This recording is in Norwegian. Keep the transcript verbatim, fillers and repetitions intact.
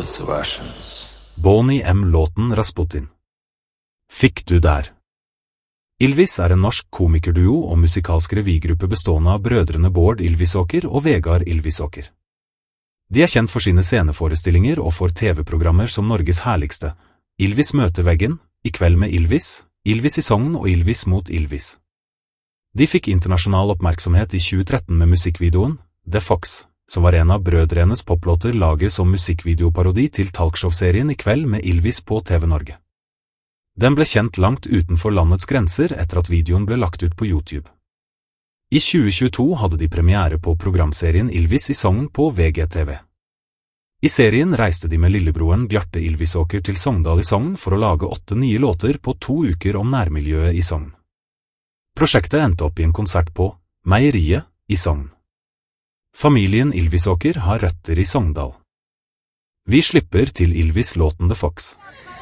Endless versions. Boney M-låten Rasputin. Fikk du der? Ylvis er en norsk komikerduo og musikalsk revygruppe bestående av brødrene Bård Ylvisåker og Vegard Ylvisåker. De er kjent for sine sceneforestillinger og for T V-programmer som Norges herligste, Ylvis møter veggen, I kveld med Ylvis, Ylvis I Sogn og Ylvis mot Ylvis. De fikk internasjonal oppmerksomhet I tjue tretten med musikkvideoen The Fox, som var en av brødrenes poplåter laget som musikkvideoparodi til talkshow-serien I kveld med Ylvis på T V Norge. Den ble kjent langt utenfor landets grenser etter at videoen ble lagt ut på YouTube. I tjue tjueto hadde de premiere på programserien Ylvis I Sogn på V G T V. I serien reiste de med lillebroren Bjarte Ylvisåker til Sogndal I Sogn for å lage åtte nye låter på to uker om nærmiljøet I Sogn. Prosjektet endte opp I en konsert på Meieriet I Sogn. Familien Ylvisåker har røtter I Sogndal. Vi slipper til Ylvis låten The Fox.